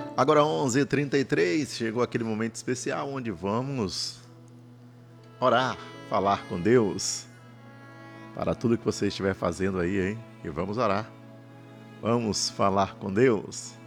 Agora 11h33, chegou aquele momento especial onde vamos orar, falar com Deus. Para tudo que você estiver fazendo aí, hein? E vamos orar. Vamos falar com Deus.